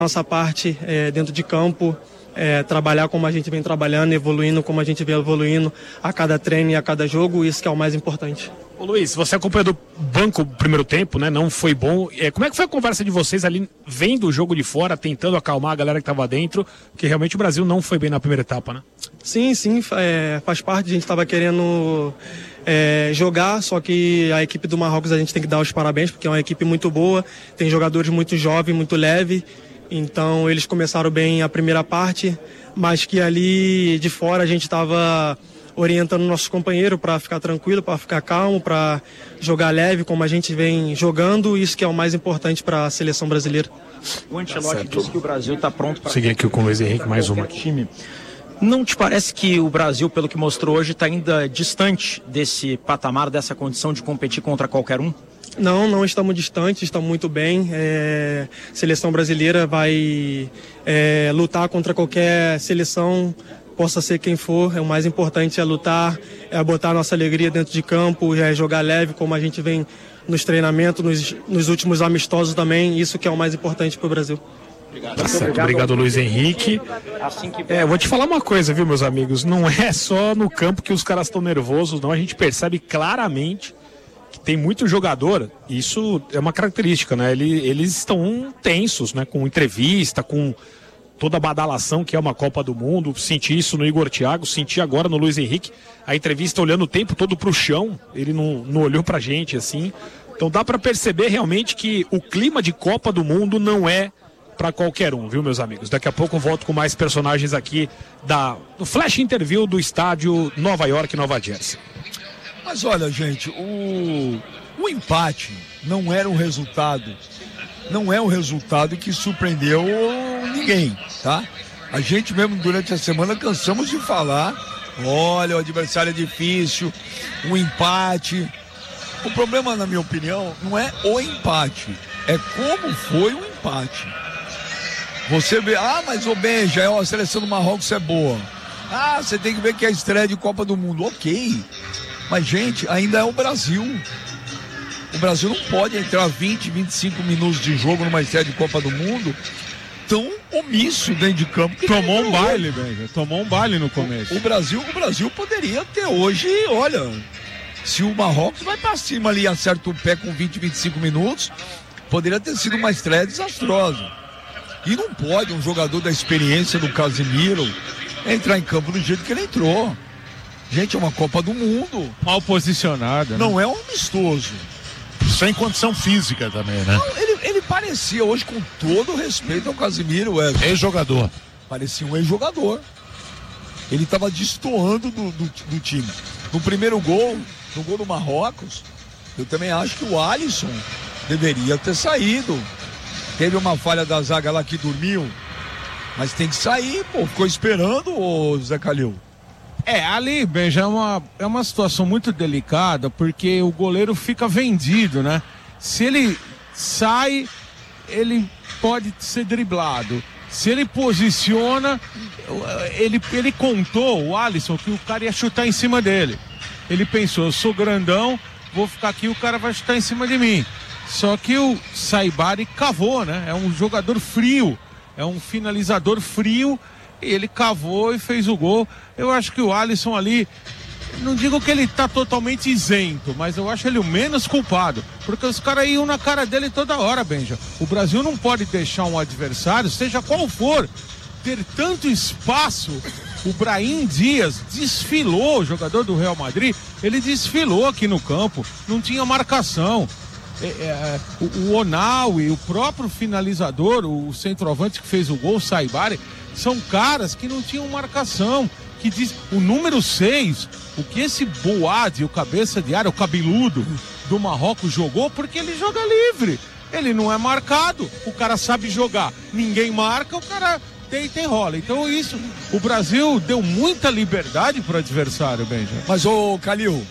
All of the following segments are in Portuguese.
nossa parte dentro de campo, trabalhar como a gente vem trabalhando, evoluindo como a gente vem evoluindo a cada treino e a cada jogo, isso que é o mais importante. Ô Luiz, você acompanhou do banco o primeiro tempo, né? Não foi bom. Como é que foi a conversa de vocês ali, vendo o jogo de fora, tentando acalmar a galera que estava dentro? Porque realmente o Brasil não foi bem na primeira etapa, né? Sim, faz parte. A gente estava querendo jogar, só que a equipe do Marrocos a gente tem que dar os parabéns, porque é uma equipe muito boa, tem jogadores muito jovens, muito leves. Então eles começaram bem a primeira parte, mas que ali de fora a gente estava orientando nossos companheiros para ficar tranquilo, para ficar calmo, para jogar leve como a gente vem jogando, isso que é o mais importante para a seleção brasileira. O Ancelotti disse que o Brasil está pronto para... Seguir aqui com o Luiz Henrique, mais uma time. Não te parece que o Brasil, pelo que mostrou hoje, está ainda distante desse patamar, dessa condição de competir contra qualquer um? Não estamos distantes, estamos muito bem. A seleção brasileira vai lutar contra qualquer seleção, possa ser quem for. O mais importante é lutar, é botar a nossa alegria dentro de campo, é jogar leve, como a gente vem nos treinamentos, nos últimos amistosos também. Isso que é o mais importante para o Brasil. Obrigado, Luiz Henrique. Eu vou te falar uma coisa, viu, meus amigos? Não é só no campo que os caras estão nervosos, não. A gente percebe claramente que tem muito jogador, isso é uma característica, né? Eles estão tensos, né? Com entrevista, com toda a badalação que é uma Copa do Mundo. Senti isso no Igor Thiago, senti agora no Luiz Henrique. A entrevista olhando o tempo todo pro chão, ele não olhou pra gente, assim. Então dá pra perceber realmente que o clima de Copa do Mundo não é para qualquer um, viu, meus amigos? Daqui a pouco eu volto com mais personagens aqui do Flash Interview do estádio Nova York, Nova Jersey. Mas olha, gente, o empate não era um resultado, não é um resultado que surpreendeu ninguém, tá? A gente mesmo durante a semana cansamos de falar, olha, o adversário é difícil, um empate. O problema, na minha opinião, não é o empate, é como foi o empate. Você vê, mas o Benja, a seleção do Marrocos é boa. Você tem que ver que é a estreia de Copa do Mundo. Ok, mas gente, ainda é o Brasil. O Brasil não pode entrar 20, 25 minutos de jogo numa estreia de Copa do Mundo tão omisso dentro de campo. Tomou um baile, Benja, tomou um baile no começo. O Brasil poderia ter hoje, olha, se o Marrocos vai pra cima ali e acerta o pé com 20, 25 minutos, poderia ter sido uma estreia desastrosa. E não pode um jogador da experiência do Casemiro entrar em campo do jeito que ele entrou. Gente, é uma Copa do Mundo. Mal posicionada. Não, né? É um amistoso. Sem condição física também, né? Não, ele parecia hoje, com todo o respeito ao Casemiro, ex-jogador. Parecia um ex-jogador. Ele estava destoando do time. No primeiro gol, no gol do Marrocos, eu também acho que o Alisson deveria ter saído. Teve uma falha da zaga lá que dormiu, mas tem que sair, ficou esperando o Zé Calil. Ali, Benja, é uma situação muito delicada, porque o goleiro fica vendido, né? Se ele sai, ele pode ser driblado. Se ele posiciona, ele contou, o Alisson, que o cara ia chutar em cima dele. Ele pensou, eu sou grandão, vou ficar aqui, o cara vai chutar em cima de mim. Só que o Saibari cavou, né? É um jogador frio, é um finalizador frio, e ele cavou e fez o gol. Eu acho que o Alisson ali, não digo que ele tá totalmente isento, mas eu acho ele o menos culpado, porque os caras iam na cara dele toda hora, Benja. O Brasil não pode deixar um adversário, seja qual for, ter tanto espaço. O Brahim Dias desfilou, o jogador do Real Madrid, ele desfilou aqui no campo, não tinha marcação. O Onal e o próprio finalizador, o centroavante que fez o gol, o Saibari, são caras que não tinham marcação, que diz o número 6, o que esse Boade, o cabeça de área, o cabeludo do Marrocos jogou, porque ele joga livre, ele não é marcado, o cara sabe jogar, ninguém marca, o cara deita e rola. Então isso, o Brasil deu muita liberdade para o adversário, Benja. Mas ô Calil,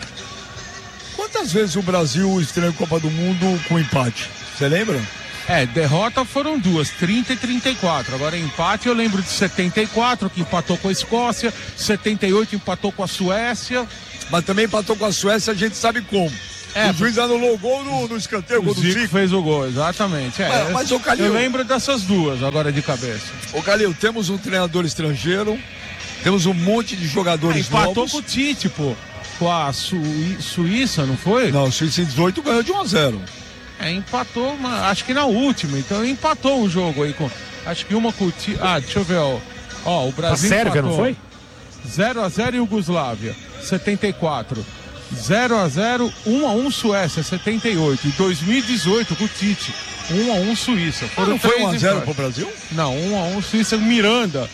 quantas vezes o Brasil estreou Copa do Mundo com empate? Você lembra? Derrota foram 2, 30 e 34. Agora empate eu lembro de 74, que empatou com a Escócia, 78 empatou com a Suécia. Mas também empatou com a Suécia, a gente sabe como. O juiz anulou o gol no escanteio, o Zico fez o gol, exatamente. Mas o Calil, eu lembro dessas duas agora de cabeça. Ô Calil, temos um treinador estrangeiro, temos um monte de jogadores novos. Empatou com o Tite, pô. Com a Suíça, não foi? Não, o Suíça em 18 ganhou de 1-0. Empatou, acho que na última. Então empatou o jogo aí. Acho que uma com o Tite. Deixa eu ver, ó. O Brasil. A Sérvia, não foi? 0-0 Iugoslávia, 74. 0-0, 1-1 Suécia, 78. E 2018 com o Tite, 1-1 Suíça. Não foi 1-0 pro Brasil? Não, 1-1 Suíça. O Miranda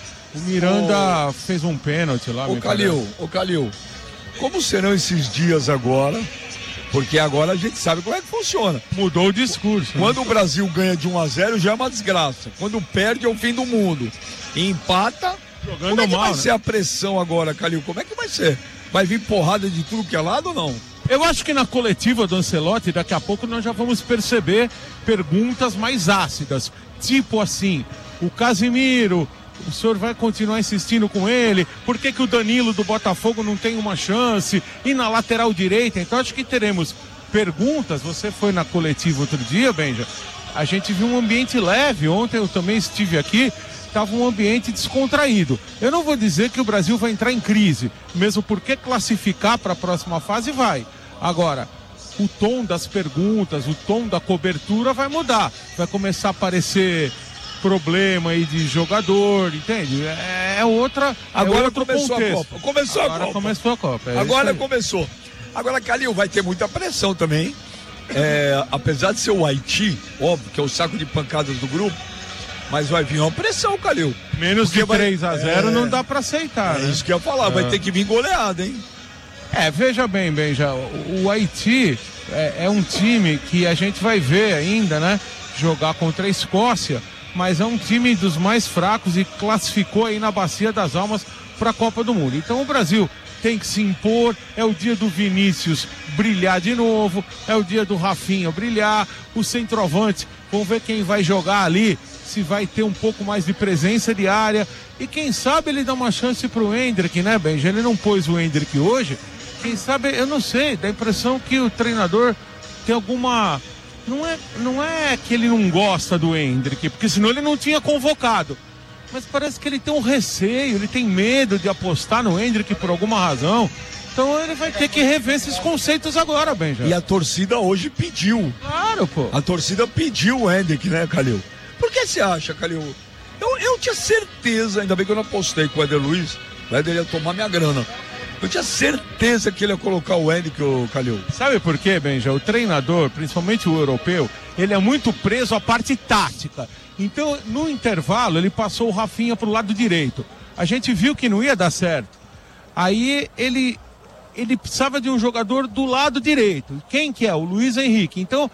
fez um pênalti lá. Ô Calil, como serão esses dias agora? Porque agora a gente sabe como é que funciona. Mudou o discurso. Quando o Brasil ganha de 1-0 já é uma desgraça. Quando perde é o fim do mundo. E empata, jogando como é que mal, vai ser a pressão agora, Calil? Como é que vai ser? Vai vir porrada de tudo que é lado ou não? Eu acho que na coletiva do Ancelotti, daqui a pouco nós já vamos perceber perguntas mais ácidas. Tipo assim, o Casimiro, o senhor vai continuar insistindo com ele? Por que o Danilo do Botafogo não tem uma chance? E na lateral direita? Então acho que teremos perguntas. Você foi na coletiva outro dia, Benja? A gente viu um ambiente leve. Ontem eu também estive aqui. Estava um ambiente descontraído. Eu não vou dizer que o Brasil vai entrar em crise, mesmo porque classificar para a próxima fase vai. Agora, o tom das perguntas, o tom da cobertura vai mudar. Vai começar a aparecer problema aí de jogador, entende? É outra. Agora outro começou contexto. a Copa. Começou a Copa. Agora começou. Agora, Calil, vai ter muita pressão também. Apesar de ser o Haiti, óbvio, que é o saco de pancadas do grupo. Mas vai vir uma pressão, Calil. Menos de 3-0 não dá pra aceitar, né? Isso que eu ia falar, vai ter que vir goleada, hein? Veja bem, Benja, o Haiti é um time que a gente vai ver ainda, né? Jogar contra a Escócia, mas é um time dos mais fracos e classificou aí na Bacia das Almas pra Copa do Mundo. Então o Brasil tem que se impor, é o dia do Vinícius brilhar de novo, é o dia do Rafinha brilhar, o centroavante, vamos ver quem vai jogar ali, se vai ter um pouco mais de presença de área, e quem sabe ele dá uma chance pro Endrick, né, Benja? Ele não pôs o Endrick hoje, quem sabe, eu não sei, dá a impressão que o treinador tem alguma... Não é que ele não gosta do Endrick, porque senão ele não tinha convocado. Mas parece que ele tem um receio, ele tem medo de apostar no Endrick por alguma razão. Então ele vai ter que rever esses conceitos agora, Benja. E a torcida hoje pediu. Claro, pô. A torcida pediu o Endrick, né, Calil? Por que você acha, Calil? Eu tinha certeza, ainda bem que eu não apostei com o Éder Luiz, o Éder ia tomar minha grana. Eu tinha certeza que ele ia colocar o Endrick, o Calil. Sabe por quê, Benja? O treinador, principalmente o europeu, ele é muito preso à parte tática. Então, no intervalo, ele passou o Rafinha pro lado direito. A gente viu que não ia dar certo. Aí ele precisava de um jogador do lado direito. Quem que é? O Luiz Henrique. Então,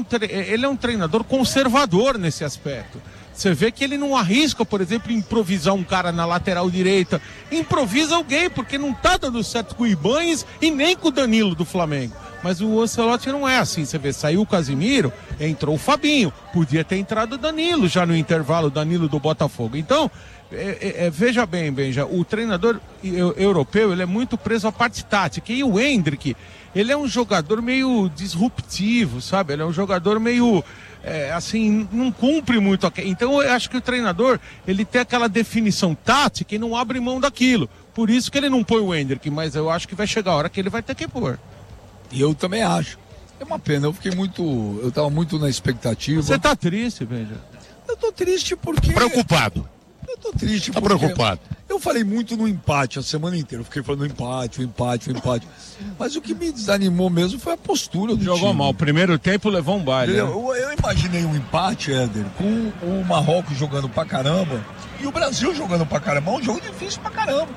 ele é um treinador conservador nesse aspecto. Você vê que ele não arrisca, por exemplo, improvisar um cara na lateral direita. Improvisa alguém, porque não tá dando certo com o Ibañez e nem com o Danilo do Flamengo. Mas o Ancelotti não é assim. Você vê, saiu o Casimiro, entrou o Fabinho. Podia ter entrado o Danilo já no intervalo, o Danilo do Botafogo. Então, veja bem, Benja, o treinador europeu, ele é muito preso à parte tática. E o Endrick, ele é um jogador meio disruptivo, sabe? Ele é um jogador meio... assim, não cumpre muito. Então eu acho que o treinador, ele tem aquela definição tática e não abre mão daquilo. Por isso que ele não põe o Endrick, mas eu acho que vai chegar a hora que ele vai ter que pôr. E eu também acho. É uma pena, eu tava muito na expectativa. Você tá triste, Benja? Eu tô triste porque... Preocupado. Eu tô triste porque... Tá preocupado. Eu falei muito no empate a semana inteira. Eu fiquei falando o empate. Mas o que me desanimou mesmo foi a postura do Jogou time. mal. O primeiro tempo levou um baile. Né? Eu imaginei um empate, Éder, com o Marrocos jogando pra caramba e o Brasil jogando pra caramba. É um jogo difícil pra caramba.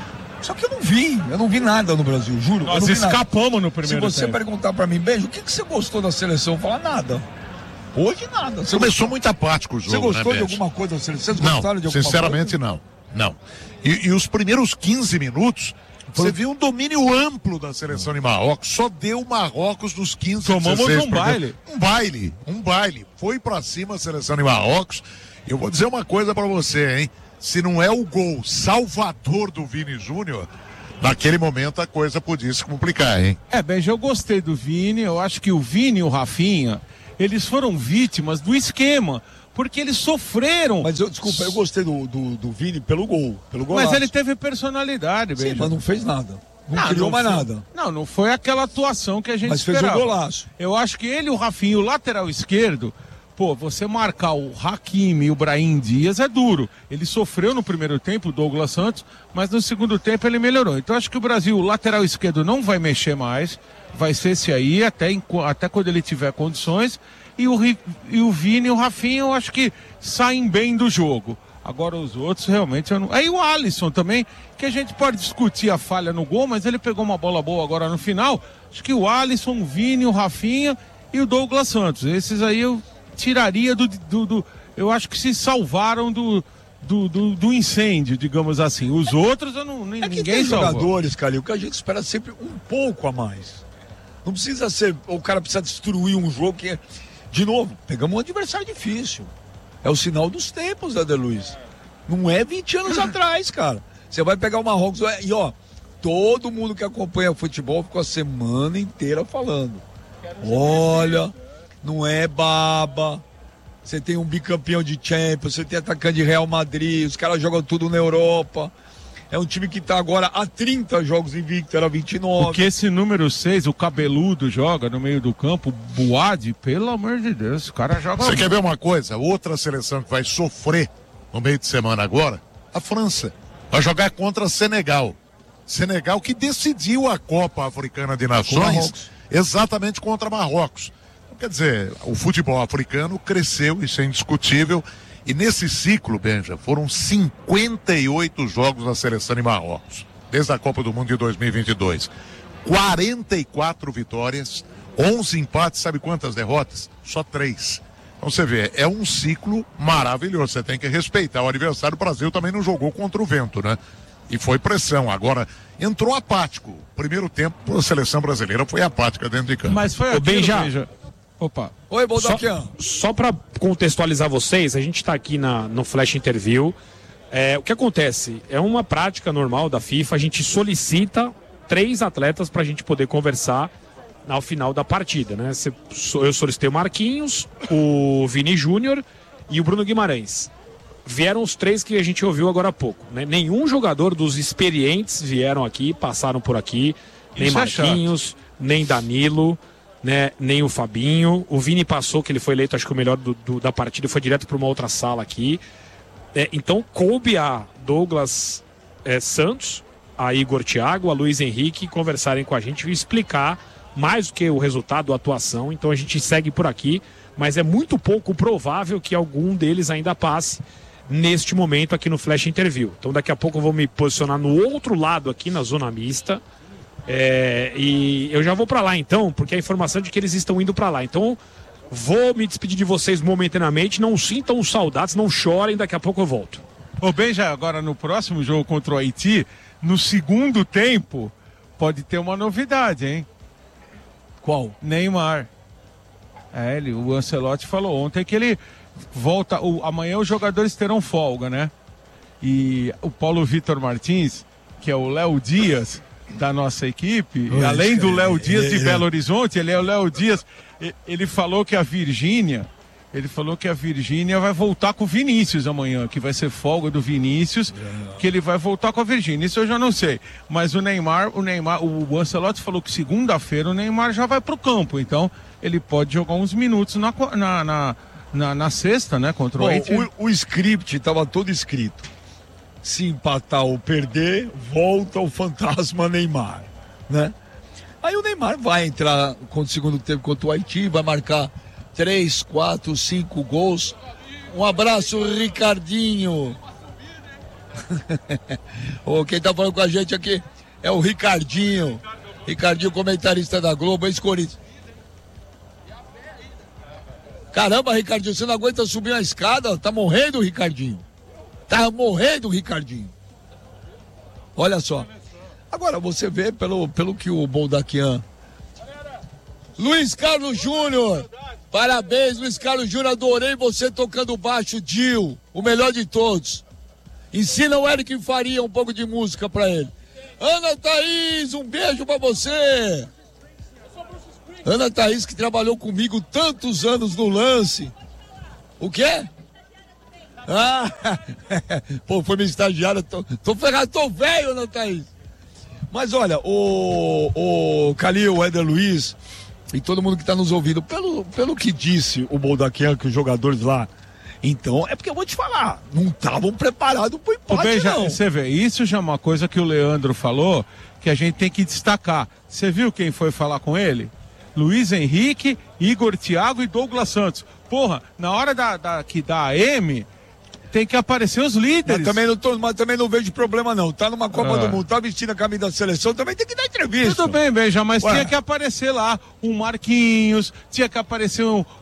Só que eu não vi nada no Brasil, juro. Nós escapamos no primeiro tempo. Se você perguntar pra mim, Beijo, o que você gostou da seleção? Eu falar nada. Hoje nada. Começou muito apático o jogo, Você gostou né, de alguma coisa da seleção? Vocês não, gostaram de alguma sinceramente coisa? Não. E os primeiros 15 minutos, você viu um domínio amplo da seleção de Marrocos. Só deu Marrocos nos 15 Tomamos 16, um baile. Um baile. Foi pra cima a seleção de Marrocos. Eu vou dizer uma coisa pra você, hein? Se não é o gol salvador do Vini Júnior, naquele momento a coisa podia se complicar, hein? Benja, eu gostei do Vini, eu acho que o Vini e o Rafinha, eles foram vítimas do esquema, porque eles sofreram. Mas eu gostei do Vini pelo golaço. Mas ele teve personalidade, Benja. Sim, mas não fez nada. Não criou mais nada. Não foi aquela atuação que a gente esperava. Mas fez um golaço. Eu acho que ele, o Rafinha, o lateral esquerdo, você marcar o Hakimi e o Brahim Dias é duro. Ele sofreu no primeiro tempo, o Douglas Santos, mas no segundo tempo ele melhorou. Então acho que o Brasil, o lateral esquerdo, não vai mexer mais. Vai ser esse aí, até quando ele tiver condições. E o Vini e o Rafinha, eu acho que saem bem do jogo. Agora os outros realmente eu não... Aí o Alisson também, que a gente pode discutir a falha no gol, mas ele pegou uma bola boa agora no final. Acho que o Alisson, o Vini, o Rafinha e o Douglas Santos. Esses aí eu tiraria eu acho que se salvaram do incêndio, digamos assim. Os outros eu não, ninguém tem salvou. Jogadores, Calil, que a gente espera sempre um pouco a mais. Não precisa ser, o cara precisa destruir um jogo que, de novo, pegamos um adversário difícil. É o sinal dos tempos, Adeluiz. Não é 20 anos atrás, cara. Você vai pegar o Marrocos e, todo mundo que acompanha futebol ficou a semana inteira falando. Olha, não é baba. Você tem um bicampeão de Champions, você tem atacante de Real Madrid, os caras jogam tudo na Europa. É um time que tá agora há 30 jogos invicto, era 29. Porque esse número 6, o cabeludo, joga no meio do campo, Boade, pelo amor de Deus, o cara joga... Você quer ver uma coisa? Outra seleção que vai sofrer no meio de semana agora, a França. Vai jogar contra Senegal. Senegal que decidiu a Copa Africana de Nações exatamente contra Marrocos. Quer dizer, o futebol africano cresceu, isso é indiscutível. E nesse ciclo, Benja, foram 58 jogos da seleção de Marrocos, desde a Copa do Mundo de 2022. 44 vitórias, 11 empates, sabe quantas derrotas? Só 3. Então você vê, é um ciclo maravilhoso, você tem que respeitar. O adversário, o Brasil também não jogou contra o vento, né? E foi pressão, agora entrou apático. Primeiro tempo, a seleção brasileira foi apática dentro de campo. Mas foi aquilo, Benja. Opa. Oi, Boldaquian. Só para contextualizar vocês, a gente está aqui no Flash Interview. O que acontece? É uma prática normal da FIFA, a gente solicita 3 atletas para a gente poder conversar ao final da partida, né? Eu solicitei o Marquinhos, o Vini Júnior e o Bruno Guimarães. Vieram os 3 que a gente ouviu agora há pouco, né? Nenhum jogador dos experientes vieram aqui, passaram por aqui, nem Marquinhos, nem Danilo, né, nem o Fabinho. O Vini passou, que ele foi eleito, acho que o melhor da partida, foi direto para uma outra sala aqui. Então coube a Douglas Santos, a Igor Thiago, a Luiz Henrique conversarem com a gente e explicar mais do que o resultado, a atuação. Então a gente segue por aqui, mas é muito pouco provável que algum deles ainda passe neste momento aqui no Flash Interview. Então daqui a pouco eu vou me posicionar no outro lado aqui na zona mista. E eu já vou para lá então, porque a informação de que eles estão indo para lá. Então vou me despedir de vocês momentaneamente, não sintam saudades, não chorem, daqui a pouco eu volto. Benja, agora no próximo jogo contra o Haiti, no segundo tempo, pode ter uma novidade, hein? Qual? Neymar. O Ancelotti falou ontem que ele volta, amanhã os jogadores terão folga, né? E o Paulo Vitor Martins, que é o Léo Dias da nossa equipe, além do Léo Dias de Belo Horizonte, ele é o Léo Dias, ele falou que a Virgínia vai voltar com o Vinícius amanhã, que vai ser folga do Vinícius, que ele vai voltar com a Virgínia. Isso eu já não sei. Mas o Neymar, o Ancelotti falou que segunda-feira o Neymar já vai pro campo, então ele pode jogar uns minutos na sexta, né, contra o Haiti. O script estava todo escrito. Se empatar ou perder, volta o fantasma Neymar, né? Aí o Neymar vai entrar com o segundo tempo contra o Haiti, vai marcar 3, 4, 5 gols. Um abraço, Ricardinho. Quem tá falando com a gente aqui é o Ricardinho. Ricardinho, comentarista da Globo, ex-Corinthians. Caramba, Ricardinho, você não aguenta subir a escada? Tá morrendo, Ricardinho. Tá morrendo, Ricardinho. Olha só. Agora você vê pelo que o Boldaquian. Luiz Carlos Júnior. Parabéns, Luiz Carlos Júnior. Adorei você tocando baixo, Dil. O melhor de todos. Ensina o Eric Faria um pouco de música pra ele. Ana Thaís, um beijo pra você. Ana Thaís, que trabalhou comigo tantos anos no lance. O quê? Ah, pô, foi minha estagiária. Tô ferrado, tô velho, Ana Thaís. Mas olha, o Calil, o Éder Luiz e todo mundo que tá nos ouvindo, pelo que disse o Boldaquian, que os jogadores lá, então, é porque eu vou te falar, não estavam preparados pro empate, não. Você vê, isso já é uma coisa que o Leandro falou, que a gente tem que destacar. Você viu quem foi falar com ele? Luiz Henrique, Igor Thiago e Douglas Santos. Porra, na hora que dá a M, tem que aparecer os líderes. Mas também não vejo problema, não. Tá numa Copa do Mundo, tá vestindo a camisa da seleção, também tem que dar entrevista. Tudo bem, Benja, mas tinha que aparecer lá o Marquinhos, tinha que aparecer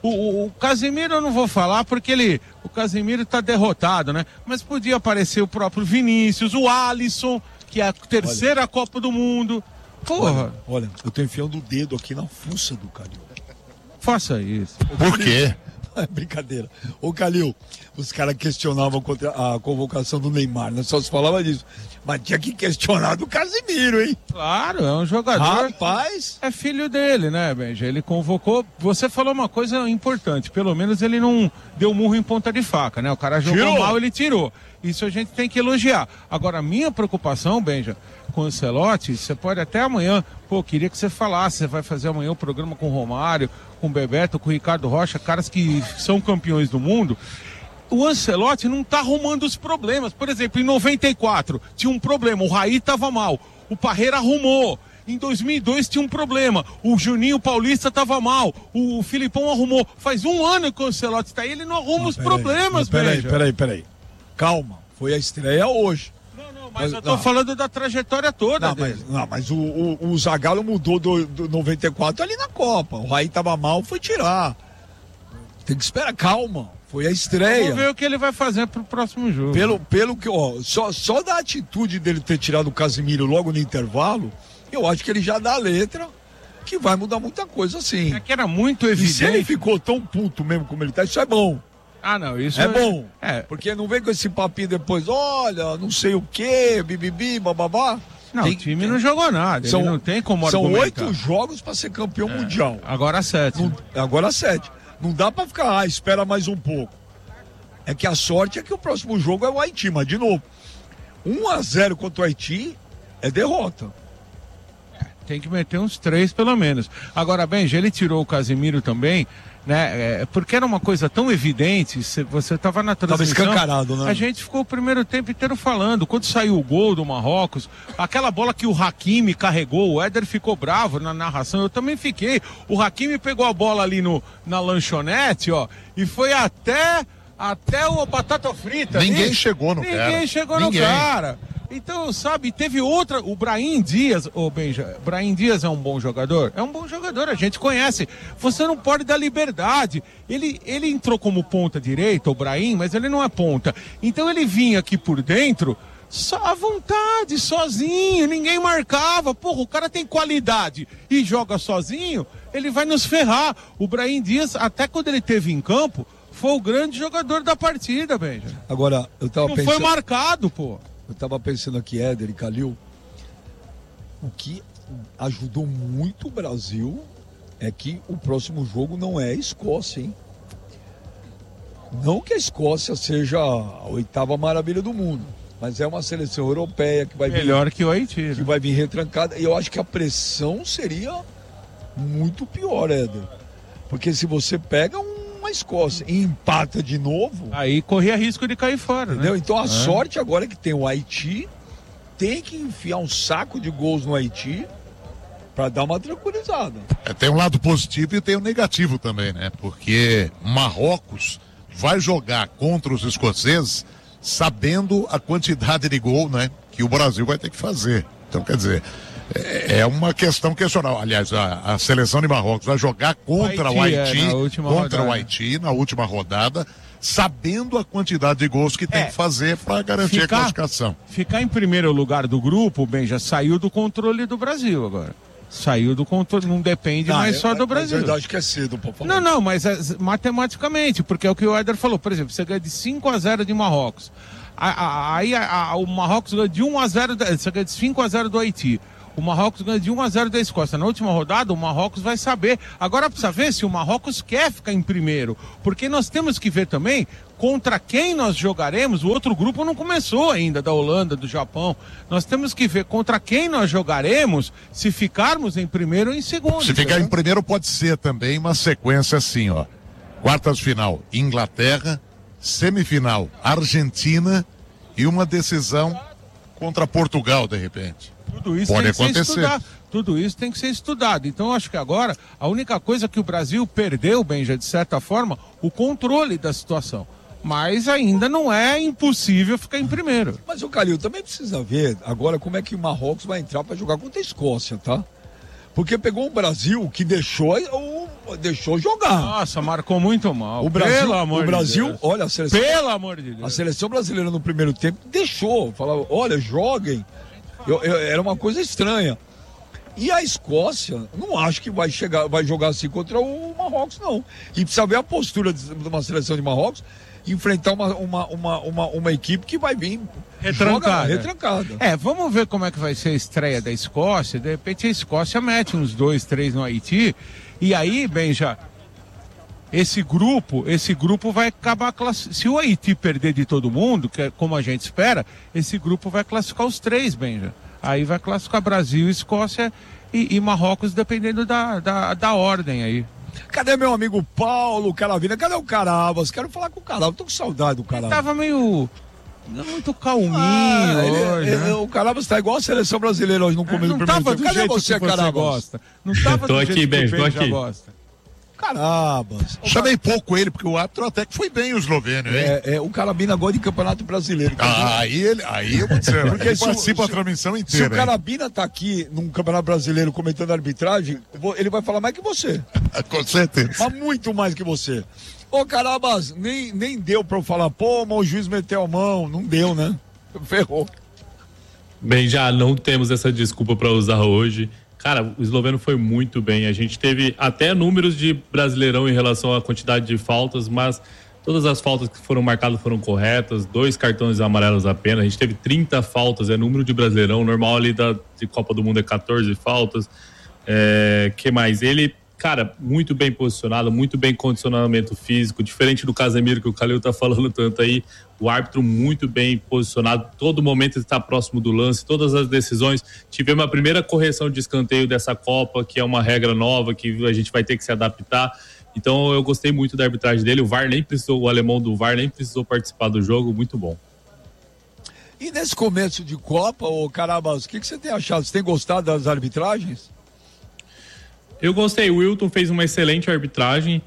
o Casemiro, eu não vou falar, porque o Casemiro tá derrotado, né? Mas podia aparecer o próprio Vinícius, o Alisson, que é a terceira Copa do Mundo. Porra. Olha, eu tô enfiando o dedo aqui na fuça do Calil. Faça isso. Por quê? Brincadeira. Ô Calil, os caras questionavam contra a convocação do Neymar, né? Só se falava disso. Mas tinha que questionar do Casemiro, hein? Claro, é um jogador. Rapaz! É filho dele, né, Benja? Ele convocou. Você falou uma coisa importante. Pelo menos ele não deu murro em ponta de faca, né? O cara jogou mal, ele tirou. Isso a gente tem que elogiar. Agora, a minha preocupação, Benja, com o Ancelotti, você pode até amanhã, queria que você falasse, você vai fazer amanhã o programa com o Romário, com o Bebeto, com o Ricardo Rocha, caras que são campeões do mundo. O Ancelotti não tá arrumando os problemas. Por exemplo, em 94 tinha um problema, o Raí tava mal, o Parreira arrumou. Em 2002 tinha um problema, o Juninho Paulista tava mal, o Filipão arrumou. Faz um ano que o Ancelotti tá aí, ele não arruma os problemas, Benja. Peraí. Calma, foi a estreia hoje. Mas eu tô falando da trajetória toda. Mas o Zagallo mudou do 94 ali na Copa. O Raí tava mal, foi tirar. Tem que esperar, calma. Foi a estreia. Vamos ver o que ele vai fazer pro próximo jogo. Pelo que, só da atitude dele ter tirado o Casemiro logo no intervalo, eu acho que ele já dá a letra que vai mudar muita coisa, sim. É que era muito evidente. E se ele ficou tão puto mesmo como ele tá, isso é bom. Ah, não, isso é bom. Porque não vem com esse papinho depois, olha, não sei o que, bibibi, bababá. Não, o time não jogou nada, ele não tem como argumentar. São 8 jogos para ser campeão mundial. Agora 7. Agora 7. Não dá para ficar, espera mais um pouco. É que a sorte é que o próximo jogo é o Haiti, mas de novo, 1-0 contra o Haiti é derrota. Tem que meter uns 3 pelo menos. Agora, Benja, ele tirou o Casemiro também, né? Porque era uma coisa tão evidente, você estava na transmissão. Tava escancarado, né? A gente ficou o primeiro tempo inteiro falando. Quando saiu o gol do Marrocos, aquela bola que o Hakimi carregou, o Éder ficou bravo na narração, eu também fiquei. O Hakimi pegou a bola ali na lanchonete, e foi até o batata frita. Ninguém chegou no cara. Ninguém chegou no cara. Então, sabe, teve outra, o Brahim Dias, Benja, Brahim Dias é um bom jogador? É um bom jogador, a gente conhece. Você não pode dar liberdade. Ele entrou como ponta direita, o Brahim, mas ele não é ponta. Então ele vinha aqui por dentro, só à vontade, sozinho, ninguém marcava. Porra, o cara tem qualidade e joga sozinho, ele vai nos ferrar. O Brahim Dias, até quando ele esteve em campo, foi o grande jogador da partida, Benja. Agora, eu tava pensando... Não foi marcado, pô. Eu estava pensando aqui, Éder e Calil, o que ajudou muito o Brasil é que o próximo jogo não é a Escócia, hein? Não que a Escócia seja a 8ª maravilha do mundo, mas é uma seleção europeia que vai vir... Melhor que o Haiti. Que vai vir retrancada. E eu acho que a pressão seria muito pior, Éder. Porque se você pega uma Escócia e empata de novo... Aí corria risco de cair fora, entendeu? Né? Então a sorte agora é que tem o Haiti, tem que enfiar um saco de gols no Haiti para dar uma tranquilizada. Tem um lado positivo e tem um negativo também, né? Porque Marrocos vai jogar contra os escoceses sabendo a quantidade de gol, né, que o Brasil vai ter que fazer. Então, quer dizer... É uma questão questionável. Aliás, a seleção de Marrocos vai jogar contra o Haiti na última rodada, sabendo a quantidade de gols que tem que fazer para garantir a classificação. Ficar em primeiro lugar do grupo, bem, já saiu do controle do Brasil agora. Saiu do controle, não depende mais só do Brasil. Eu acho que é cedo para falar. Não, mas matematicamente, porque é o que o Éder falou. Por exemplo, você ganha de 5-0 de Marrocos. Aí o Marrocos ganha de 1-0, você ganha de 5-0 do Haiti. O Marrocos ganha de 1-0 da Escócia. Na última rodada, o Marrocos vai saber. Agora precisa ver se o Marrocos quer ficar em primeiro. Porque nós temos que ver também contra quem nós jogaremos. O outro grupo não começou ainda, da Holanda, do Japão. Nós temos que ver contra quem nós jogaremos, se ficarmos em primeiro ou em segundo. Se ficar em primeiro pode ser também uma sequência assim, ó. Quartas final, Inglaterra. Semifinal, Argentina. E uma decisão contra Portugal, de repente. Tudo isso pode acontecer. Tudo isso tem que ser estudado. Então, eu acho que agora, a única coisa que o Brasil perdeu, Benja, de certa forma, o controle da situação. Mas ainda não é impossível ficar em primeiro. Mas o Calil também precisa ver agora como é que o Marrocos vai entrar para jogar contra a Escócia, tá? Porque pegou um Brasil que deixou jogar. Nossa, marcou muito mal. O Brasil, pelo amor o Brasil, de Deus. olha, a seleção. Pelo amor de Deus. A seleção brasileira no primeiro tempo deixou, falava, olha, joguem. Era uma coisa estranha. E a Escócia, não acho que vai jogar assim contra o Marrocos, não. E precisa ver a postura de uma seleção de Marrocos, enfrentar uma equipe que vai vir retrancada. Vamos ver como é que vai ser a estreia da Escócia. De repente a Escócia mete uns 2, 3 no Haiti. E aí, Benja, esse grupo vai acabar se o Haiti perder de todo mundo, que é como a gente espera, esse grupo vai classificar os 3, Benja. Aí vai classificar Brasil, Escócia e Marrocos, dependendo da ordem aí. Cadê meu amigo Paulo Caravina? Cadê o Carabas? Quero falar com o Carabas, tô com saudade do Carabas. Ele tava meio... Não muito calminho hoje, né? O Carabas tá igual a seleção brasileira hoje no começo do primeiro tempo. Cadê você, Carabas? Gosta? Não tava do jeito que o Benja gosta. Carabas. Chamei pouco ele, porque o árbitro até que foi bem o eslovênio, hein? O Carabina gosta de campeonato brasileiro. Aí eu vou dizer, porque ele participa da transmissão inteira. Se o Carabina tá aqui num campeonato brasileiro comentando a arbitragem, ele vai falar mais que você. Com certeza. Mas muito mais que você. Ô, Carabas, nem deu pra eu falar, mas o juiz meteu a mão. Não deu, né? Ferrou. Bem, já não temos essa desculpa pra usar hoje. Cara, o esloveno foi muito bem. A gente teve até números de Brasileirão em relação à quantidade de faltas, mas todas as faltas que foram marcadas foram corretas, 2 cartões amarelos apenas. A gente teve 30 faltas, é número de Brasileirão. Normal ali de Copa do Mundo é 14 faltas. Que mais? Ele, cara, muito bem posicionado, muito bem condicionamento físico, diferente do Casemiro que o Calil tá falando tanto aí. O árbitro muito bem posicionado, todo momento ele está próximo do lance, todas as decisões. Tivemos a primeira correção de escanteio dessa Copa, que é uma regra nova que a gente vai ter que se adaptar. Então eu gostei muito da arbitragem dele. O alemão do VAR nem precisou participar do jogo, muito bom. E nesse começo de Copa, ô Carabas, o que você tem achado? Você tem gostado das arbitragens? Eu gostei, o Wilton fez uma excelente arbitragem.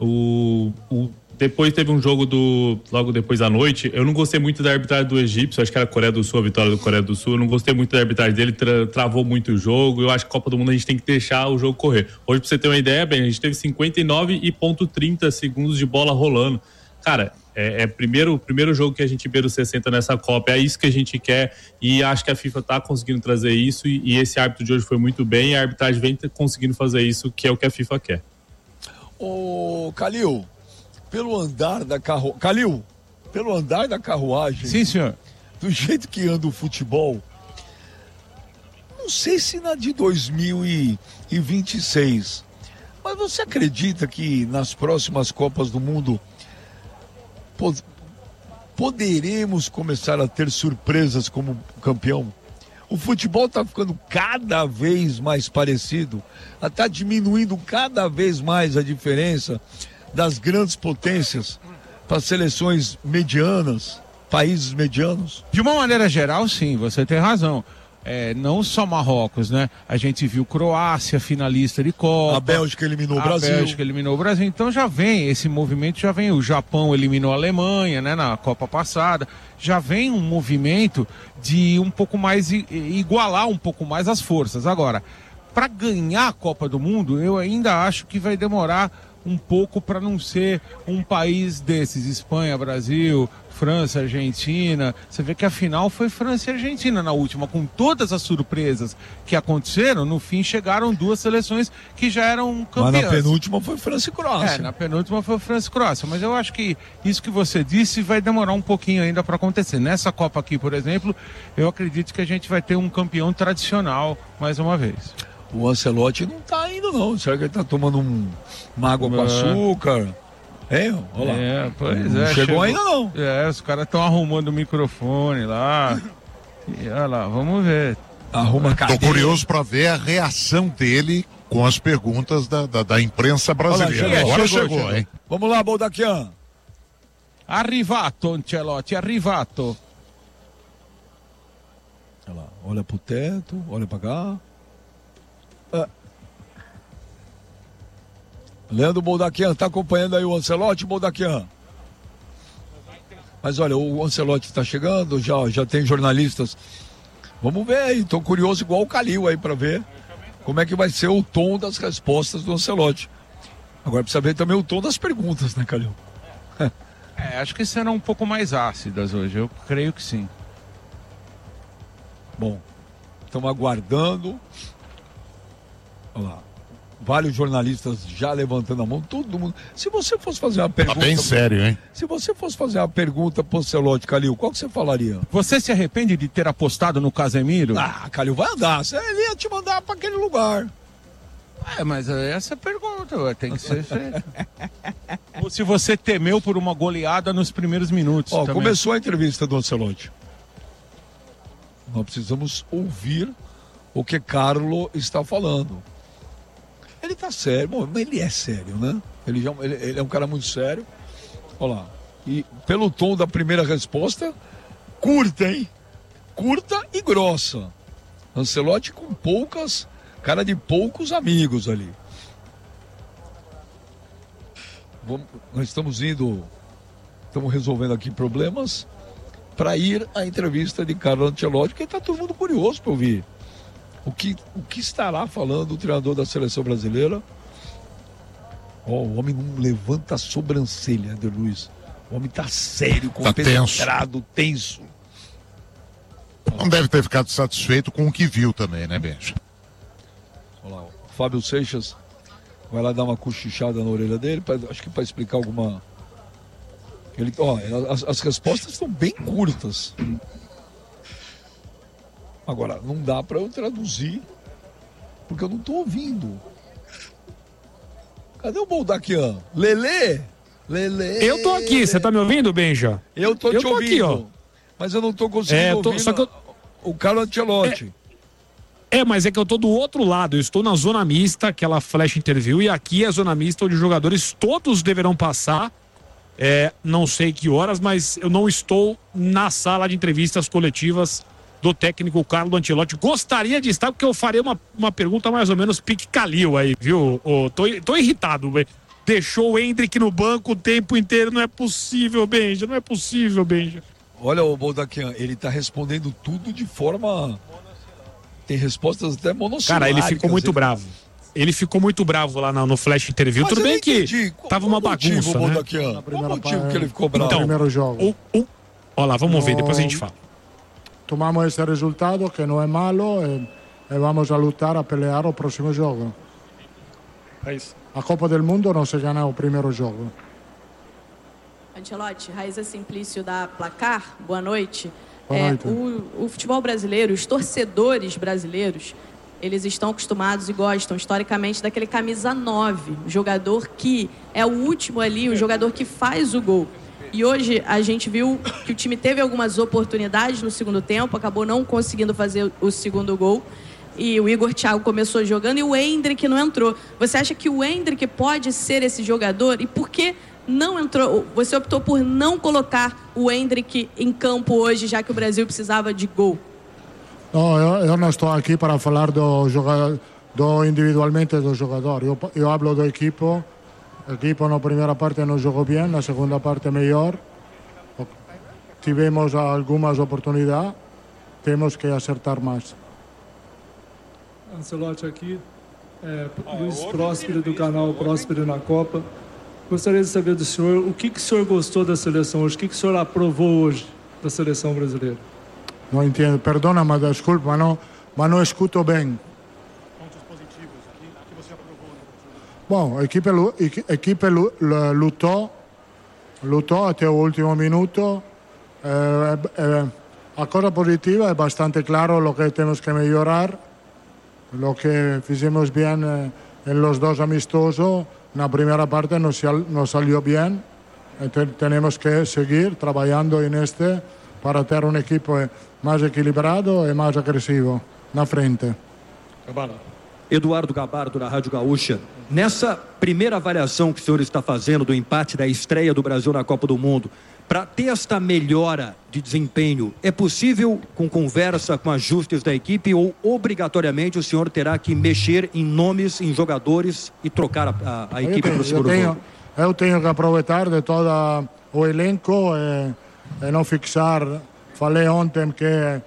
Depois teve um jogo logo depois da noite. Eu não gostei muito da arbitragem do egípcio, acho que era a Coreia do Sul, a vitória do Coreia do Sul. Eu não gostei muito da arbitragem dele, travou muito o jogo. Eu acho que Copa do Mundo a gente tem que deixar o jogo correr. Hoje, pra você ter uma ideia, a gente teve 59,30 segundos de bola rolando. Cara, é o primeiro jogo que a gente beira os 60 nessa Copa. É isso que a gente quer e acho que a FIFA tá conseguindo trazer isso e esse árbitro de hoje foi muito bem e a arbitragem vem conseguindo fazer isso, que é o que a FIFA quer. Ô, Calil, pelo andar da carruagem... Sim, senhor. Do jeito que anda o futebol, não sei se na de 2026, mas você acredita que nas próximas Copas do Mundo poderemos começar a ter surpresas como campeão? O futebol está ficando cada vez mais parecido, está diminuindo cada vez mais a diferença das grandes potências para seleções medianas, países medianos. De uma maneira geral, sim, você tem razão. Não só Marrocos, né? A gente viu Croácia, finalista de Copa. A Bélgica eliminou o Brasil. Então já vem, esse movimento o Japão eliminou a Alemanha, né? Na Copa passada. Já vem um movimento de um pouco mais, igualar um pouco mais as forças. Agora, para ganhar a Copa do Mundo, eu ainda acho que vai demorar um pouco para não ser um país desses, Espanha, Brasil, França, Argentina. Você vê que a final foi França e Argentina na última, com todas as surpresas que aconteceram, no fim chegaram duas seleções que já eram campeãs. Mas na penúltima foi França e Croácia. Na penúltima foi França e Croácia, mas eu acho que isso que você disse vai demorar um pouquinho ainda para acontecer. Nessa Copa aqui, por exemplo, eu acredito que a gente vai ter um campeão tradicional mais uma vez. O Ancelotti não tá indo, não. Será que ele tá tomando uma água com açúcar? Olha lá. Pois chegou ainda não. Os caras estão arrumando o microfone lá. E olha lá, vamos ver. Arruma a cadeira. Tô curioso para ver a reação dele com as perguntas da imprensa brasileira. Lá, Agora chegou, hein? Vamos lá, Boldaquian. Arrivato, Ancelotti, arrivato. Olha lá, olha pro teto, olha pra cá. Leandro Boldaquian, tá acompanhando aí o Ancelotti, Boldaquian? Mas olha, o Ancelotti está chegando, já tem jornalistas. Vamos ver aí, tô curioso igual o Calil aí para ver como é que vai ser o tom das respostas do Ancelotti. Agora precisa ver também o tom das perguntas, né, Calil? Acho que serão um pouco mais ácidas hoje, eu creio que sim. Bom, estamos aguardando. Olha lá. Vários jornalistas já levantando a mão, todo mundo. Se você fosse fazer uma pergunta... Tá bem sério, hein? Se você fosse fazer uma pergunta pro Ancelotti, Calil, qual que você falaria? Você se arrepende de ter apostado no Casemiro? Calil, vai andar. Ele ia te mandar para aquele lugar. Mas essa pergunta tem que ser feita. Ou se você temeu por uma goleada nos primeiros minutos. Começou a entrevista do Ancelotti. Nós precisamos ouvir o que Carlo está falando. Ele tá sério, mas ele é sério, né? Ele é um cara muito sério. Olha lá. E pelo tom da primeira resposta, curta, hein? Curta e grossa. Ancelotti com cara de poucos amigos ali. Nós estamos resolvendo aqui problemas para ir à entrevista de Carlo Ancelotti, porque tá todo mundo curioso para ouvir. O que estará falando o treinador da seleção brasileira? O homem não levanta a sobrancelha, Eder Luiz. O homem tá sério, concentrado, tenso. Não deve ter ficado satisfeito com o que viu também, né, Benja? Olha lá, o Fábio Seixas vai lá dar uma cochichada na orelha dele, acho que para explicar alguma... As respostas estão bem curtas. Agora, não dá para eu traduzir, porque eu não estou ouvindo. Cadê o Boldaquian? Lelê? Eu tô aqui, você tá me ouvindo, Benja? Eu tô te ouvindo, aqui, ó. Mas eu não tô conseguindo ouvir só que o Carlo Ancelotti. Mas é que eu tô do outro lado, eu estou na zona mista, aquela flash interview, e aqui é a zona mista onde os jogadores todos deverão passar, não sei que horas, mas eu não estou na sala de entrevistas coletivas do técnico Carlo Ancelotti. Gostaria de estar, porque eu farei uma pergunta mais ou menos pique Calil aí, viu? Tô irritado, velho. Deixou o Endrick no banco o tempo inteiro, não é possível, Benja, não é possível, Benja. Olha o Boldaquian, ele tá respondendo tudo de forma... Tem respostas até monossilábicas. Cara, ele ficou muito bravo. Ele ficou muito bravo lá no flash interview. Mas tudo bem que tava uma bagunça, né? Qual o motivo que ele ficou bravo? Então, primeiro jogo. Olha lá, vamos ver, depois a gente fala. Tomamos esse resultado, que não é malo, e vamos a lutar, a pelear o próximo jogo. É isso. A Copa del Mundo não se ganha o primeiro jogo. Ancelotti, Raíza Simplício da Placar, boa noite. Boa noite. O futebol brasileiro, os torcedores brasileiros, eles estão acostumados e gostam historicamente daquele camisa 9, o jogador que é o último ali, o jogador que faz o gol. E hoje a gente viu que o time teve algumas oportunidades no segundo tempo, acabou não conseguindo fazer o segundo gol. E o Igor Thiago começou jogando e o Endrick não entrou. Você acha que o Endrick pode ser esse jogador? E por que não entrou? Você optou por não colocar o Endrick em campo hoje, já que o Brasil precisava de gol? Não, eu não estou aqui para falar individualmente do jogador. Eu hablo do equipo. O equipo na primeira parte não jogou bem, na segunda parte melhor. Tivemos algumas oportunidades, temos que acertar mais. Ancelotti aqui. Luiz Próspero, do canal Próspero na Copa. Gostaria de saber do senhor o que o senhor gostou da seleção hoje, o que o senhor aprovou hoje da seleção brasileira. Não entendo, perdona, mas desculpa, mas não escuto bem. Pontos positivos, o que você aprovou? Bom, a equipe lutou até o último minuto. A cosa positiva é bastante claro o que temos que melhorar, o que fizemos bem em los dos amistosos. Na primeira parte nos salió bem. Temos que seguir trabalhando para ter um equipo mais equilibrado e mais agressivo na frente. Eduardo Gabardo, da Rádio Gaúcha. Nessa primeira avaliação que o senhor está fazendo do empate da estreia do Brasil na Copa do Mundo, para ter esta melhora de desempenho, é possível com conversa, com ajustes da equipe, ou obrigatoriamente o senhor terá que mexer em nomes, em jogadores e trocar a equipe para o segundo jogo? Eu tenho que aproveitar de todo o elenco e não fixar. Falei ontem que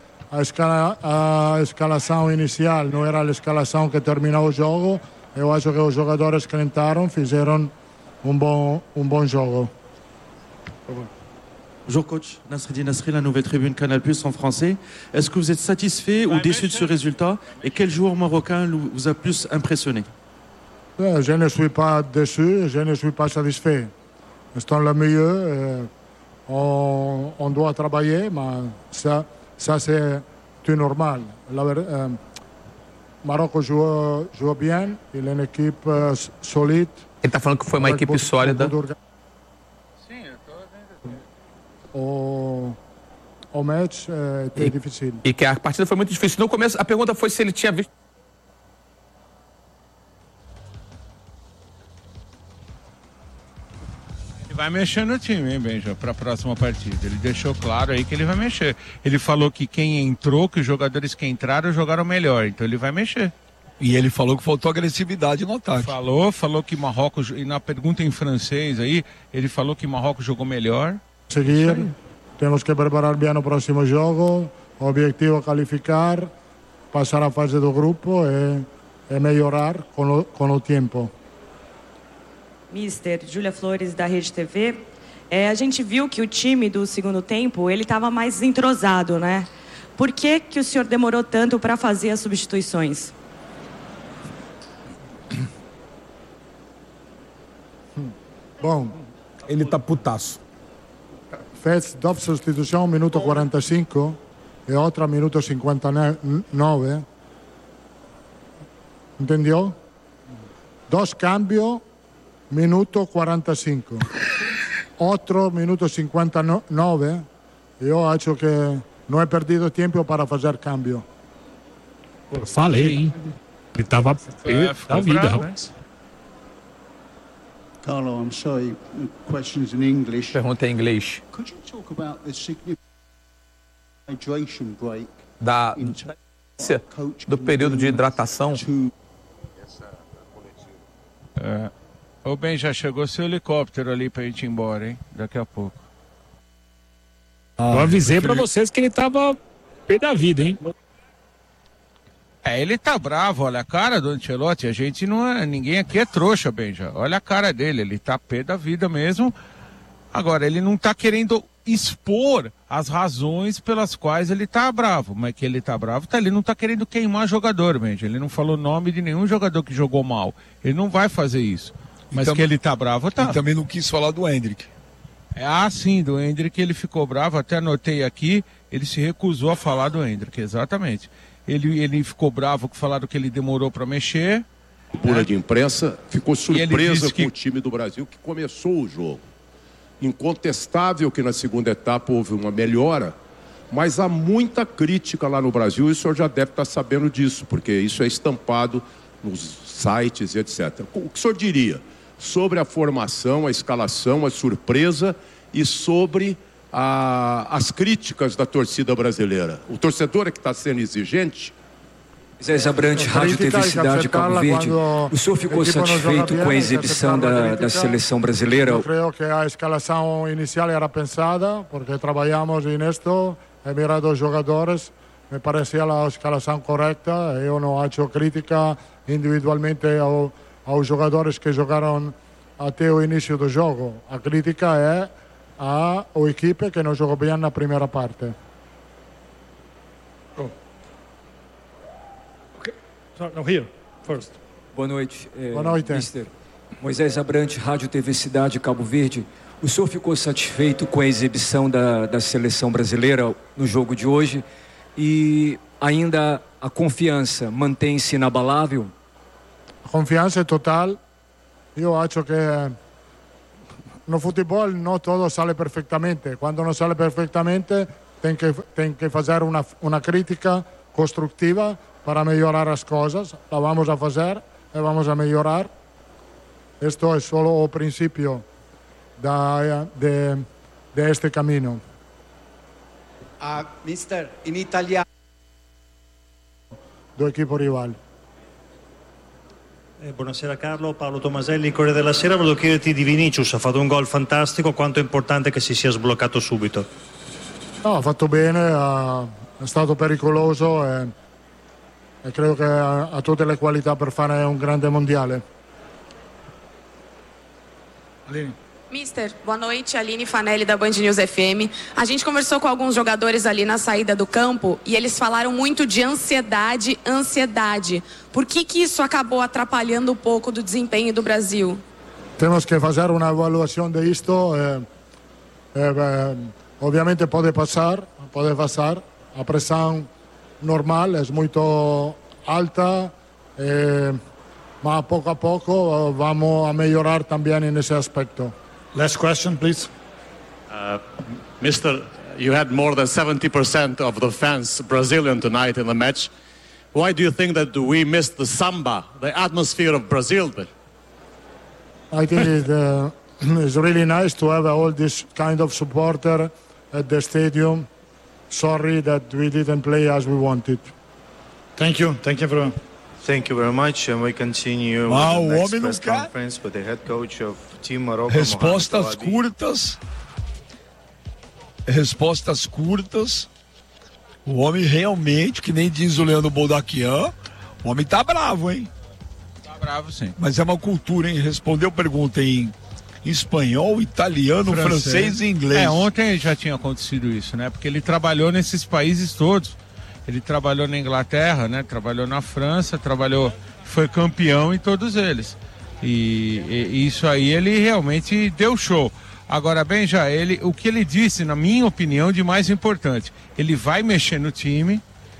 a escalação inicial não era a escalação que terminou o jogo. Eu acho que os jogadores esquentaram, fizeram um bom jogo. Bonjour coach, Nasreddin Nasri, la nouvelle tribune Canal Plus en français. Est-ce que vous êtes satisfait ou déçu de ce résultat? Et quel joueur marocain vous a plus impressionné? Je ne suis pas déçu, je ne suis pas satisfait. C'est le mieux. On doit travailler, mais ça c'est tout normal. Marrocos joue bien, il est une équipe solide. Ele está falando que foi uma equipe sólida. O match é difícil. E que a partida foi muito difícil. No começo, a pergunta foi se ele tinha visto. Ele vai mexer no time, hein, Benja, para a próxima partida. Ele deixou claro aí que ele vai mexer. Ele falou que quem entrou, que os jogadores que entraram jogaram melhor. Então ele vai mexer. E ele falou que faltou agressividade no ataque. Falou que Marrocos, e na pergunta em francês aí, ele falou que Marrocos jogou melhor. Seguir, temos que preparar bem o próximo jogo. O objetivo é qualificar, passar a fase do grupo e melhorar com o tempo. Mister, Júlia Flores, da Rede TV. A gente viu que o time do segundo tempo, ele estava mais entrosado, né? Por que o senhor demorou tanto para fazer as substituições? Bom, ele tá putaço. Fez 2 substituições, minuto 45 e outra minuto 59. Entendeu? 2 cambios, minuto 45. Outro minuto 59. Eu acho que não é perdido tempo para fazer câmbio. Eu falei, hein? Ele tava da vida, rapaz. Carlo, I'm sorry, questions in English. Pergunta em inglês. Could you talk about the significant hydration break? Do período de hidratação. Ô Ben, já chegou seu helicóptero ali pra gente ir embora, hein? Daqui a pouco. Eu avisei pra vocês que ele tava pé da vida, hein? Ele tá bravo, olha a cara do Ancelotti, a gente não é, ninguém aqui é trouxa, Benja, olha a cara dele, ele tá pé da vida mesmo. Agora, ele não tá querendo expor as razões pelas quais ele tá bravo, mas que ele tá bravo, ele não tá querendo queimar jogador, Benja, ele não falou o nome de nenhum jogador que jogou mal, ele não vai fazer isso, mas que ele tá bravo, tá. E também não quis falar do Endrick. Sim, do Endrick ele ficou bravo, até anotei aqui, ele se recusou a falar do Endrick, exatamente. Ele ficou bravo que falaram que ele demorou para mexer. Pura de imprensa, ficou surpresa com o time do Brasil que começou o jogo. Incontestável que na segunda etapa houve uma melhora, mas há muita crítica lá no Brasil e o senhor já deve estar sabendo disso, porque isso é estampado nos sites e etc. O que o senhor diria sobre a formação, a escalação, a surpresa e sobre as críticas da torcida brasileira? O torcedor é que está sendo exigente? Zé Zabrante, Rádio TV Cidade, Cabo Verde. O senhor ficou satisfeito com a exibição da seleção brasileira? Eu creio que a escalação inicial era pensada, porque trabalhamos nisto, he mirado os jogadores me parecia a escalação correta. Eu não acho crítica individualmente aos jogadores que jogaram até o início do jogo. A crítica é à equipe que não jogou bem na primeira parte. Boa noite. Boa noite. Mister Moisés Abrante, Rádio TV Cidade, Cabo Verde. O senhor ficou satisfeito com a exibição da seleção brasileira no jogo de hoje? E ainda a confiança mantém-se inabalável? A confiança é total. Eu acho que no futebol não tudo sai perfeitamente. Quando não sai perfeitamente, tem que fazer uma crítica construtiva para melhorar as coisas. La vamos a fazer e vamos a melhorar. Isto é só o princípio de este caminho. Mister, in italiano. Do equipo rival. Buonasera Carlo, Paolo Tomaselli, Corriere della Sera. Volevo chiederti di Vinicius, ha fatto un gol fantastico, quanto è importante che si sia sbloccato subito? No, ha fatto bene, è stato pericoloso e credo che ha tutte le qualità per fare un grande mondiale. Mister, boa noite, Aline Fanelli da Band News FM. A gente conversou com alguns jogadores ali na saída do campo e eles falaram muito de ansiedade. Por que isso acabou atrapalhando um pouco do desempenho do Brasil? Temos que fazer uma avaliação disto. Obviamente pode passar. A pressão normal é muito alta, mas pouco a pouco vamos a melhorar também nesse aspecto. Last question, please. Mister, you had more than 70% of the fans Brazilian tonight in the match. Why do you think that we missed the samba, the atmosphere of Brazil? I think it's really nice to have all this kind of supporter at the stadium. Sorry that we didn't play as we wanted. Thank you. Thank you, everyone. Thank you very much, and we continue with the next press conference with the head coach of Team Morocco. Respostas curtas. O homem realmente, que nem diz o Leandro Boldaquian, o homem tá bravo, hein? Tá bravo, sim. Mas é uma cultura, hein? Respondeu pergunta em espanhol, italiano, francês e inglês. Ontem já tinha acontecido isso, né? Porque ele trabalhou nesses países todos. Ele trabalhou na Inglaterra, né? Trabalhou na França, foi campeão em todos eles. E isso aí ele realmente deu show. Agora, Benja, o que ele disse, na minha opinião, de mais importante, ele vai mexer no time,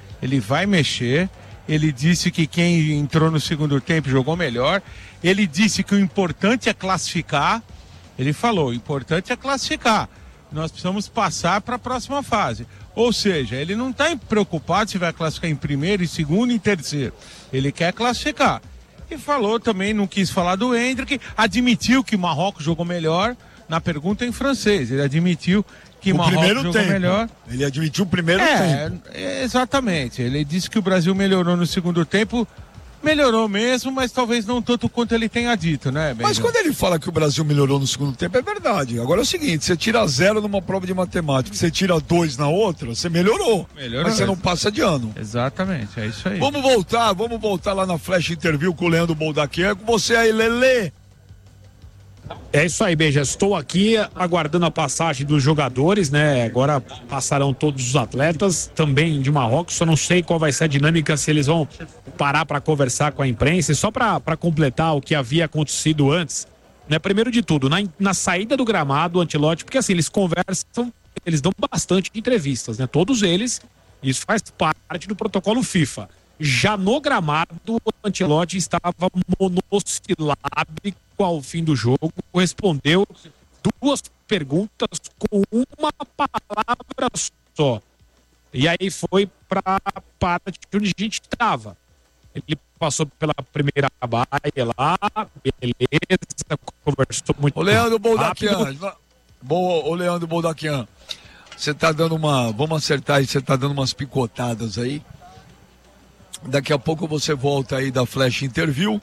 ele disse que quem entrou no segundo tempo jogou melhor, ele disse que o importante é classificar, ele falou, o importante é classificar, nós precisamos passar para a próxima fase. Ou seja, ele não está preocupado se vai classificar em primeiro, em segundo e em terceiro. Ele quer classificar. E falou também, não quis falar do Hendrick, admitiu que Marrocos jogou melhor na pergunta em francês. Ele admitiu que Marrocos jogou melhor. Ele admitiu o primeiro tempo. Exatamente. Ele disse que o Brasil melhorou no segundo tempo. Melhorou mesmo, mas talvez não tanto quanto ele tenha dito, né, Benjamin? Mas quando ele fala que o Brasil melhorou no segundo tempo, é verdade. Agora é o seguinte, você tira 0 numa prova de matemática, você tira 2 na outra, você melhorou. Mas você não passa de ano. Exatamente, é isso aí. Vamos voltar lá na Flash Interview com o Leandro Boldaquian. Com você aí, Lelê. É isso aí, Beija. Estou aqui aguardando a passagem dos jogadores, né? Agora passarão todos os atletas, também de Marrocos. Só não sei qual vai ser a dinâmica, se eles vão parar para conversar com a imprensa. E só para completar o que havia acontecido antes, né? Primeiro de tudo, na saída do gramado, o Ancelotti, porque assim, eles conversam, eles dão bastante entrevistas, né? Todos eles, isso faz parte do protocolo FIFA. Já no gramado, o Ancelotti estava monossilábico ao fim do jogo, respondeu 2 perguntas com uma palavra só. E aí foi para a parte onde a gente estava. Ele passou pela primeira baia lá, beleza, conversou muito. Ô Leandro Boldaquian, boa, Leandro Boldaquian, você tá dando vamos acertar aí, você tá dando umas picotadas aí. Daqui a pouco você volta aí da Flash Interview.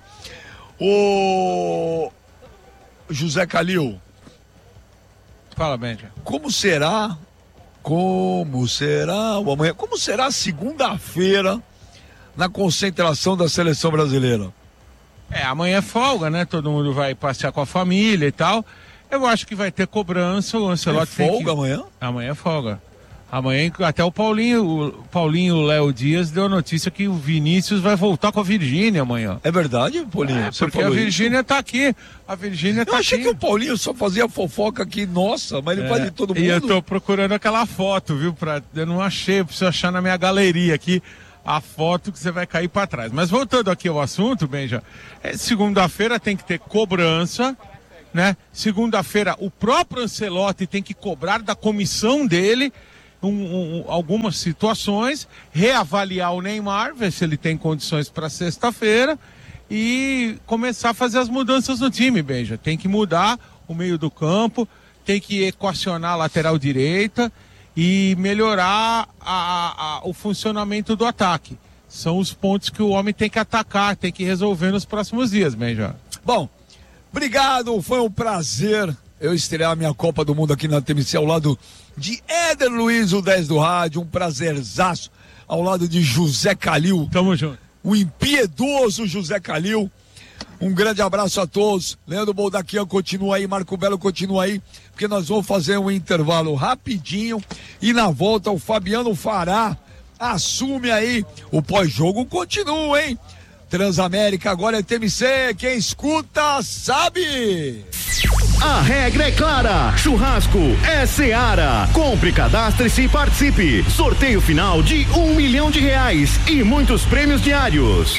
O José Calil. Fala, Benja. Como será Como será o amanhã? Como será segunda-feira na concentração da seleção brasileira? Amanhã é folga, né? Todo mundo vai passear com a família e tal. Eu acho que vai ter cobrança, o Ancelotti tem folga amanhã? Amanhã é folga. Amanhã até o Paulinho Léo Dias deu a notícia que o Vinícius vai voltar com a Virgínia amanhã. É verdade, Paulinho? Porque a Virgínia tá aqui. A Virgínia tá aqui. Eu achei que o Paulinho só fazia fofoca aqui, nossa, mas ele faz de todo mundo. E eu tô procurando aquela foto, viu? Eu não achei, eu preciso achar na minha galeria aqui a foto que você vai cair para trás. Mas voltando aqui ao assunto, Benja, segunda-feira tem que ter cobrança, né? Segunda-feira o próprio Ancelotti tem que cobrar da comissão dele algumas situações, reavaliar o Neymar, ver se ele tem condições para sexta-feira e começar a fazer as mudanças no time, Benja. Tem que mudar o meio do campo, tem que equacionar a lateral direita e melhorar o funcionamento do ataque. São os pontos que o homem tem que atacar, tem que resolver nos próximos dias, Benja. Bom, obrigado, foi um prazer eu estrear a minha Copa do Mundo aqui na TMC ao lado de Éder Luiz, o 10 do rádio, um prazerzaço, ao lado de José Calil. Tamo junto. O impiedoso José Calil. Um grande abraço a todos. Leandro Boldaquian continua aí, Marco Belo continua aí, porque nós vamos fazer um intervalo rapidinho e na volta o Fabiano Fará assume aí. O pós-jogo continua, hein? Transamérica agora é TMC, quem escuta sabe. A regra é clara, churrasco é Seara. Compre, cadastre-se e participe. Sorteio final de R$1 milhão e muitos prêmios diários.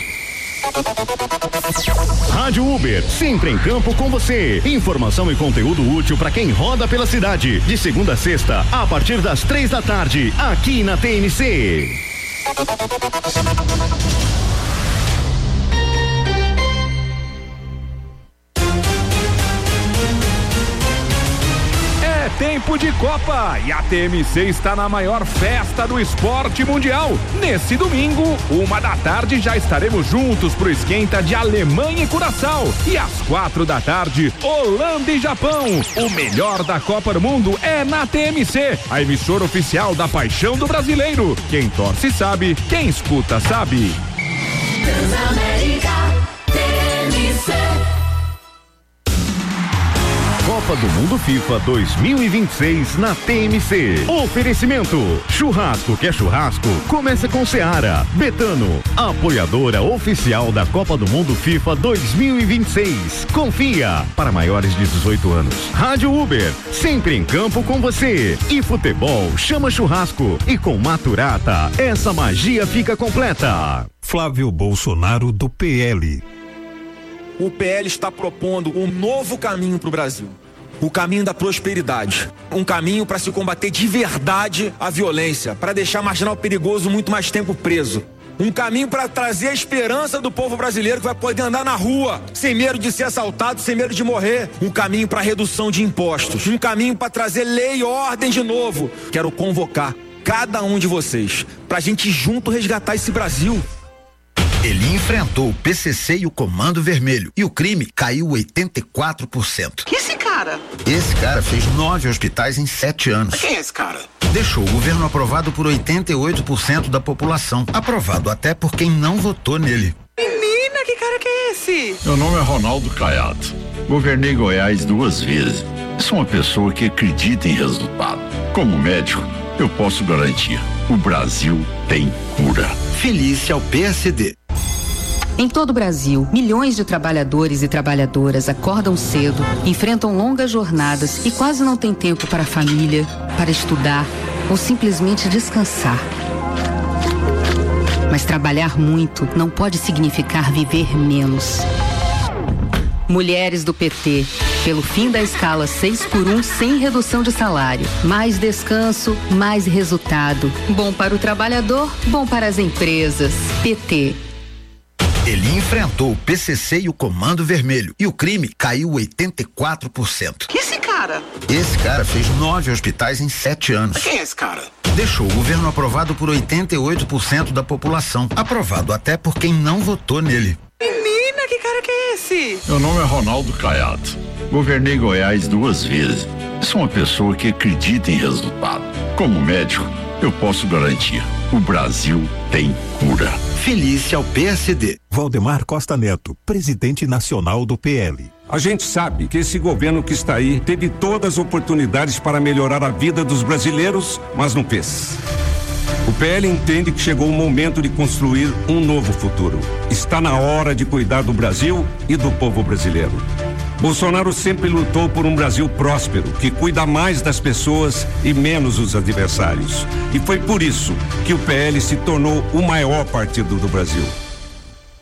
Rádio Uber, sempre em campo com você. Informação e conteúdo útil para quem roda pela cidade. De segunda a sexta, a partir das 3 da tarde, aqui na TMC. Tempo de Copa e a TMC está na maior festa do esporte mundial. Nesse domingo, 1 da tarde, já estaremos juntos pro esquenta de Alemanha e Curaçao. E às 4 da tarde, Holanda e Japão. O melhor da Copa do Mundo é na TMC, a emissora oficial da paixão do brasileiro. Quem torce sabe, quem escuta sabe. Transamérica, TMC. Copa do Mundo FIFA 2026 na TMC. Oferecimento: churrasco que é churrasco, começa com Seara. Betano, apoiadora oficial da Copa do Mundo FIFA 2026. Confia, para maiores de 18 anos. Rádio Uber, sempre em campo com você. E futebol chama churrasco. E com Maturata, essa magia fica completa. Flávio Bolsonaro do PL. O PL está propondo um novo caminho para o Brasil. O caminho da prosperidade. Um caminho para se combater de verdade a violência, para deixar marginal perigoso muito mais tempo preso. Um caminho para trazer a esperança do povo brasileiro que vai poder andar na rua, sem medo de ser assaltado, sem medo de morrer. Um caminho para redução de impostos. Um caminho para trazer lei e ordem de novo. Quero convocar cada um de vocês para a gente junto resgatar esse Brasil. Ele enfrentou o PCC e o Comando Vermelho e o crime caiu 84%. Que esse cara? Esse cara fez 9 hospitais em 7 anos. Quem é esse cara? Deixou o governo aprovado por 88% da população. Aprovado até por quem não votou nele. Menina, que cara que é esse? Meu nome é Ronaldo Caiado. Governei Goiás 2 vezes. Sou uma pessoa que acredita em resultado. Como médico, eu posso garantir: o Brasil tem cura. Felícia ao PSD. Em todo o Brasil, milhões de trabalhadores e trabalhadoras acordam cedo, enfrentam longas jornadas e quase não têm tempo para a família, para estudar ou simplesmente descansar. Mas trabalhar muito não pode significar viver menos. Mulheres do PT, pelo fim da escala 6x1 sem redução de salário. Mais descanso, mais resultado. Bom para o trabalhador, bom para as empresas. PT. Ele enfrentou o PCC e o Comando Vermelho e o crime caiu 84%. Que esse cara? Esse cara fez 9 hospitais em 7 anos. Quem é esse cara? Deixou o governo aprovado por 88% da população. Aprovado até por quem não votou nele. Menina, que cara que é esse? Meu nome é Ronaldo Caiado. Governei Goiás 2 vezes. Sou uma pessoa que acredita em resultado. Como médico, eu posso garantir: o Brasil tem cura. Felice ao PSD. Valdemar Costa Neto, presidente nacional do PL. A gente sabe que esse governo que está aí teve todas as oportunidades para melhorar a vida dos brasileiros, mas não fez. O PL entende que chegou o momento de construir um novo futuro. Está na hora de cuidar do Brasil e do povo brasileiro. Bolsonaro sempre lutou por um Brasil próspero, que cuida mais das pessoas e menos dos adversários. E foi por isso que o PL se tornou o maior partido do Brasil.